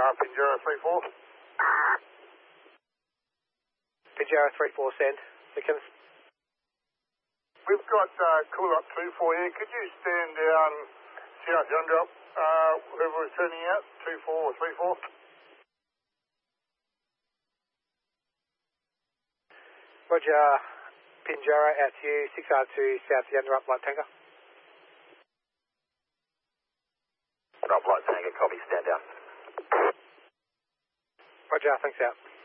Pinjarra 3-4. Pinjarra 3-4, send. Seconds. We've got Cool Up 2 for you. Could you stand down South Yondrup, whoever was turning out, 2-4 or 3-4? Roger, Pinjarra out to you, 6R2 South Yondrup, Light Tanker. Light Tanker, copy, stand down. Roger, thanks out.